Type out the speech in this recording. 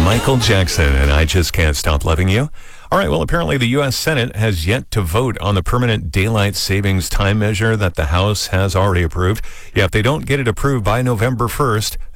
Michael Jackson and I Just Can't Stop Loving You. All right, well, apparently the U.S. Senate has yet to vote on the permanent daylight savings time measure that the House has already approved. Yeah, if they don't get it approved by November 1st,